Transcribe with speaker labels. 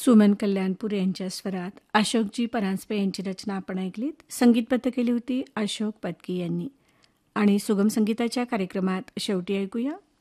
Speaker 1: सुमन कल्याणपूर यांच्या स्वरात अशोकजी परांजपे यांची रचना आपण ऐकलीत. संगीतबद्ध केली होती अशोक पत्की यांनी. आणि सुगम संगीताच्या कार्यक्रमात शेवटी ऐकूया